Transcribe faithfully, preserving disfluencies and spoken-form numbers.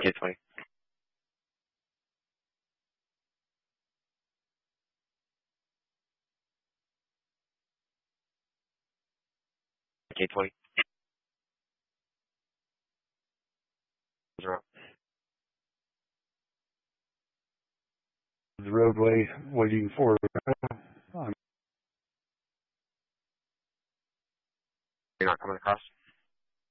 K twenty. K twenty. Zero. The roadway waiting for um, You're not coming across?